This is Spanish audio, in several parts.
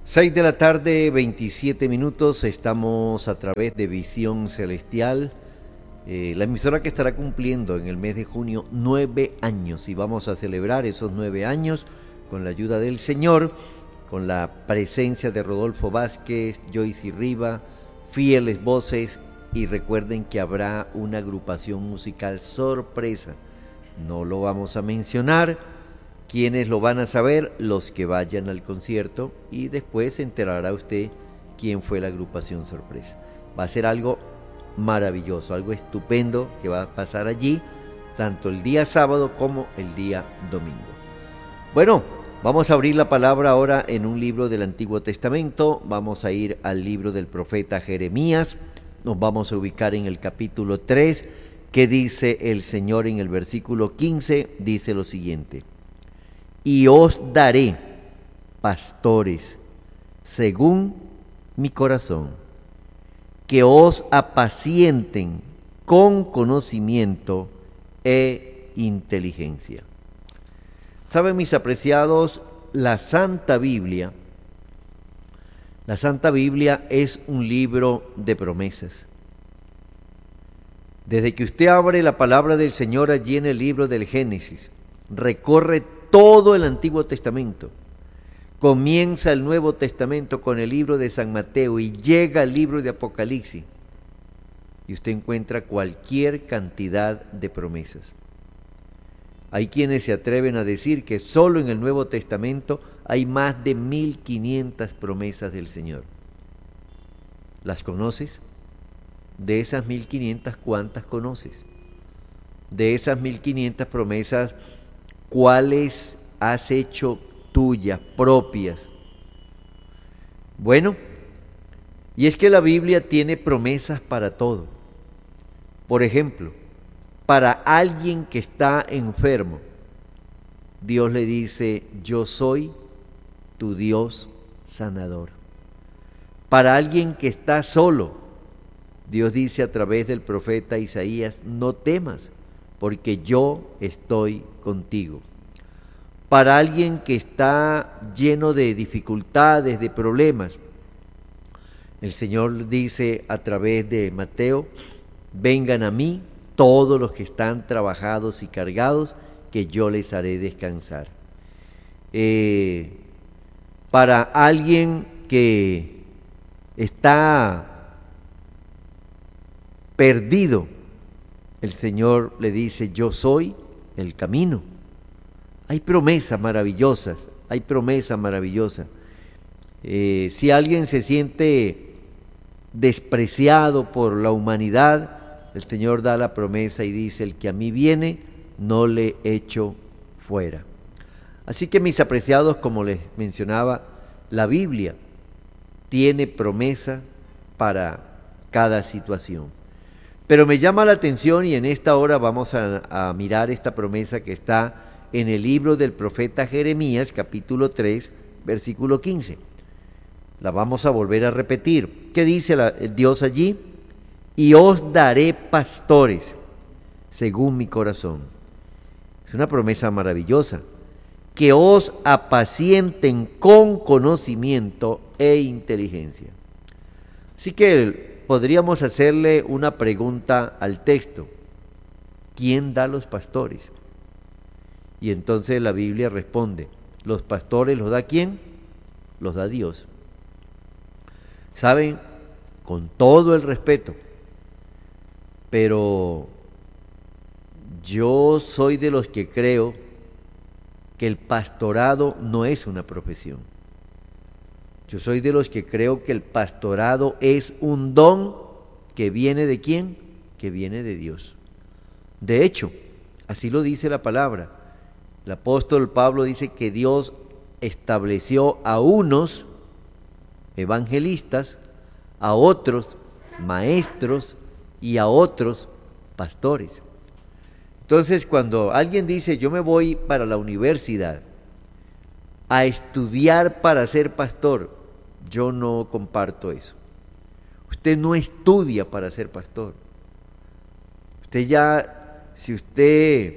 6 de la tarde, 27 minutos, estamos a través de Visión Celestial, la emisora que estará cumpliendo en el mes de junio 9 años y vamos a celebrar esos 9 años con la ayuda del Señor, con la presencia de Rodolfo Vázquez, Joyce Riva, fieles voces y recuerden que habrá una agrupación musical sorpresa, no lo vamos a mencionar. ¿Quiénes lo van a saber? Los que vayan al concierto y después se enterará usted quién fue la agrupación sorpresa. Va a ser algo maravilloso, algo estupendo que va a pasar allí, tanto el día sábado como el día domingo. Bueno, vamos a abrir la palabra ahora en un libro del Antiguo Testamento, vamos a ir al libro del profeta Jeremías, nos vamos a ubicar en el capítulo 3, que dice el Señor en el versículo 15, dice lo siguiente: y os daré pastores según mi corazón, que os apacienten con conocimiento e inteligencia. Saben, mis apreciados, la Santa Biblia es un libro de promesas. Desde que usted abre la palabra del Señor allí en el libro del Génesis, recorre todo el Antiguo Testamento, comienza el Nuevo Testamento con el libro de San Mateo y llega al libro de Apocalipsis y usted encuentra cualquier cantidad de promesas. Hay quienes se atreven a decir que solo en el Nuevo Testamento hay más de 1500 promesas del Señor. ¿Las conoces? De esas 1500, ¿cuántas conoces? De esas 1500 promesas, ¿cuáles has hecho tuyas, propias? Bueno, y es que la Biblia tiene promesas para todo. Por ejemplo, para alguien que está enfermo, Dios le dice: yo soy tu Dios sanador. Para alguien que está solo, Dios dice a través del profeta Isaías: no temas, porque yo estoy contigo. Para alguien que está lleno de dificultades, de problemas, el Señor dice a través de Mateo: vengan a mí todos los que están trabajados y cargados, que yo les haré descansar. Para alguien que está perdido, el Señor le dice: yo soy el camino. Hay promesas maravillosas, hay promesas maravillosas. Si alguien se siente despreciado por la humanidad, el Señor da la promesa y dice: el que a mí viene, no le echo fuera. Así que, mis apreciados, como les mencionaba, la Biblia tiene promesa para cada situación. Pero me llama la atención y en esta hora vamos a mirar esta promesa que está en el libro del profeta Jeremías, capítulo 3, versículo 15. La vamos a volver a repetir. ¿Qué dice Dios allí? Y os daré pastores según mi corazón. Es una promesa maravillosa. Que os apacienten con conocimiento e inteligencia. Así que podríamos hacerle una pregunta al texto: ¿quién da los pastores? Y entonces la Biblia responde: los pastores los da ¿quién? Los da Dios. Saben, con todo el respeto, pero yo soy de los que creo que el pastorado no es una profesión. Yo soy de los que creo que el pastorado es un don que viene ¿de quién? Que viene de Dios. De hecho, así lo dice la palabra. El apóstol Pablo dice que Dios estableció a unos evangelistas, a otros maestros y a otros pastores. Entonces, cuando alguien dice: yo me voy para la universidad a estudiar para ser pastor, yo no comparto eso. Usted no estudia para ser pastor. Usted ya, si usted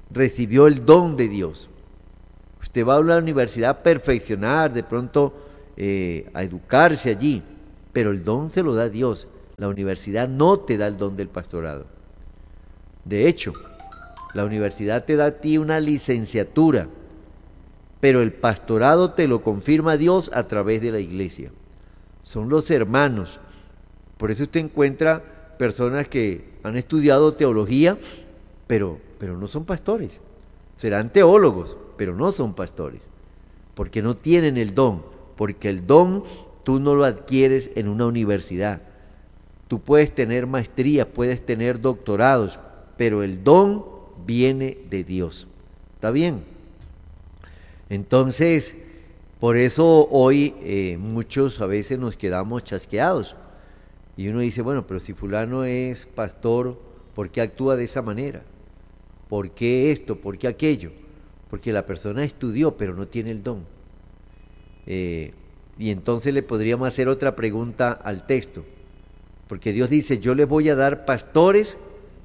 recibió el don de Dios, usted va a la universidad a perfeccionar, de pronto a educarse allí, pero el don se lo da Dios. La universidad no te da el don del pastorado. De hecho, la universidad te da a ti una licenciatura, pero el pastorado te lo confirma Dios a través de la iglesia. Son los hermanos. Por eso usted encuentra personas que han estudiado teología, pero no son pastores. Serán teólogos, pero no son pastores, porque no tienen el don, porque el don tú no lo adquieres en una universidad. Tú puedes tener maestrías, puedes tener doctorados, pero el don viene de Dios. ¿Está bien? Entonces, por eso hoy muchos a veces nos quedamos chasqueados. Y uno dice, bueno, pero si fulano es pastor, ¿por qué actúa de esa manera? ¿Por qué esto? ¿Por qué aquello? Porque la persona estudió, pero no tiene el don. Y entonces le podríamos hacer otra pregunta al texto. Porque Dios dice, yo les voy a dar pastores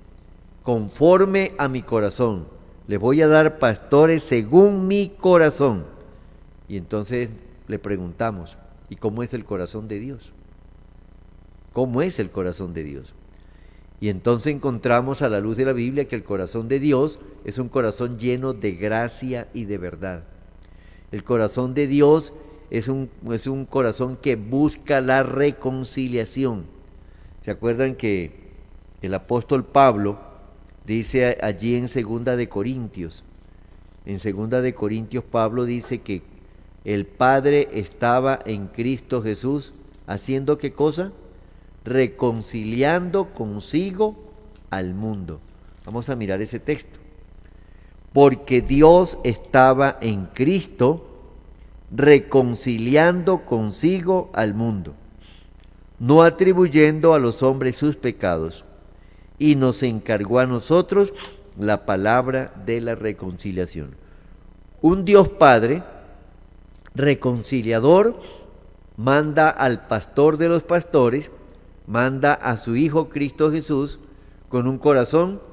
conforme a mi corazón. Les voy a dar pastores según mi corazón. Y entonces le preguntamos, ¿y cómo es el corazón de Dios? ¿Cómo es el corazón de Dios? Y entonces encontramos a la luz de la Biblia que el corazón de Dios es un corazón lleno de gracia y de verdad. El corazón de Dios es un corazón que busca la reconciliación. ¿Se acuerdan que el apóstol Pablo dice allí en 2 de Corintios? En 2 de Corintios Pablo dice que el Padre estaba en Cristo Jesús haciendo ¿qué cosa? Reconciliando consigo al mundo. Vamos a mirar ese texto. Porque Dios estaba en Cristo reconciliando consigo al mundo, no atribuyendo a los hombres sus pecados, y nos encargó a nosotros la palabra de la reconciliación. Un Dios Padre reconciliador manda al pastor de los pastores, manda a su Hijo Cristo Jesús con un corazón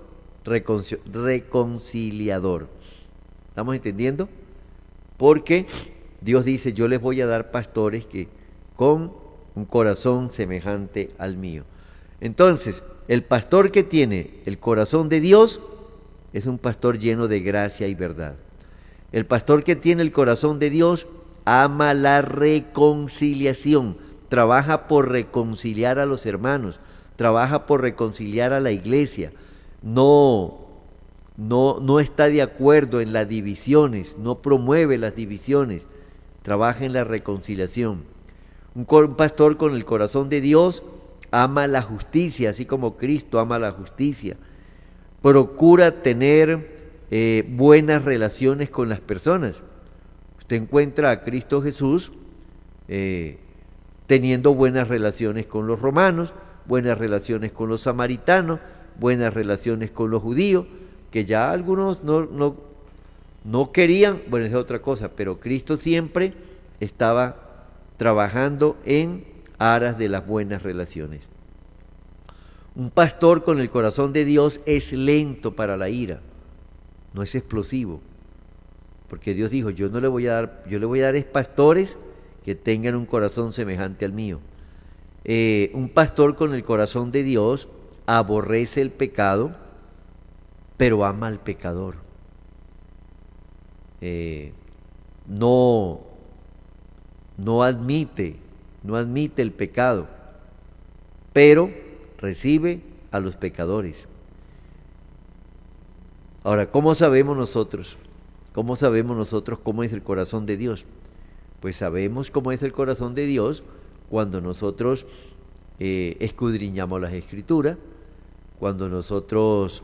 reconciliador. ¿Estamos entendiendo? Porque Dios dice, yo les voy a dar pastores que con un corazón semejante al mío. Entonces, el pastor que tiene el corazón de Dios es un pastor lleno de gracia y verdad. El pastor que tiene el corazón de Dios ama la reconciliación, trabaja por reconciliar a los hermanos, trabaja por reconciliar a la iglesia, no está de acuerdo en las divisiones, no promueve las divisiones, trabaja en la reconciliación. Un pastor con el corazón de Dios ama la justicia, así como Cristo ama la justicia. Procura tener buenas relaciones con las personas. Usted encuentra a Cristo Jesús teniendo buenas relaciones con los romanos, buenas relaciones con los samaritanos, buenas relaciones con los judíos, que ya algunos no querían, bueno, es otra cosa, pero Cristo siempre estaba trabajando en aras de las buenas relaciones. Un pastor con el corazón de Dios es lento para la ira, no es explosivo, porque Dios dijo, yo le voy a dar es pastores que tengan un corazón semejante al mío. Un pastor con el corazón de Dios aborrece el pecado, pero ama al pecador. No admite el pecado, pero recibe a los pecadores. Ahora, ¿cómo sabemos nosotros? ¿Cómo sabemos nosotros cómo es el corazón de Dios? Pues sabemos cómo es el corazón de Dios cuando nosotros escudriñamos las Escrituras, cuando nosotros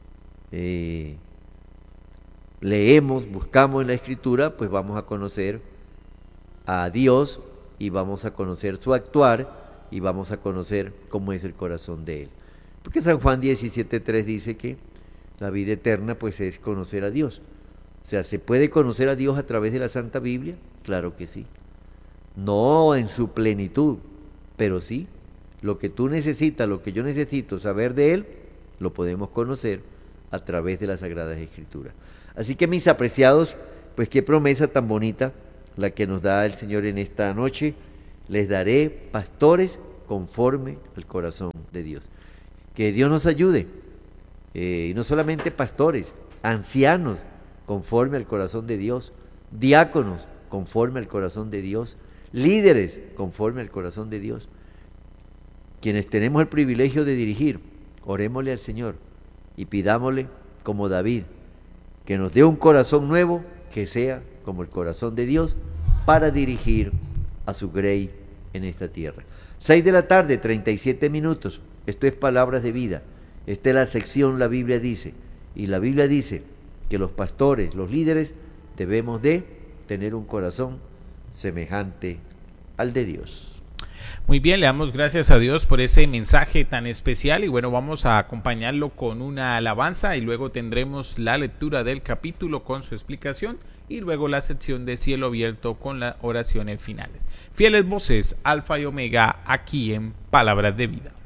leemos, buscamos en la Escritura, pues vamos a conocer a Dios y vamos a conocer su actuar y vamos a conocer cómo es el corazón de Él. Porque San Juan 17:3 dice que la vida eterna pues es conocer a Dios. O sea, ¿se puede conocer a Dios a través de la Santa Biblia? Claro que sí. No en su plenitud, pero sí. Lo que tú necesitas, lo que yo necesito saber de Él, lo podemos conocer a través de las Sagradas Escrituras. Así que mis apreciados, pues qué promesa tan bonita la que nos da el Señor en esta noche. Les daré pastores conforme al corazón de Dios. Que Dios nos ayude. Y no solamente pastores, ancianos conforme al corazón de Dios, diáconos conforme al corazón de Dios, líderes conforme al corazón de Dios. Quienes tenemos el privilegio de dirigir, orémosle al Señor y pidámosle como David, que nos dé un corazón nuevo que sea como el corazón de Dios para dirigir a su grey en esta tierra. 6 de la tarde, 37 minutos. Esto es Palabras de Vida. Esta es la sección La Biblia dice. Y la Biblia dice que los pastores, los líderes, debemos de tener un corazón semejante al de Dios. Muy bien, le damos gracias a Dios por ese mensaje tan especial y bueno, vamos a acompañarlo con una alabanza y luego tendremos la lectura del capítulo con su explicación y luego la sección de Cielo Abierto con las oraciones finales. Fieles voces, Alfa y Omega, aquí en Palabras de Vida.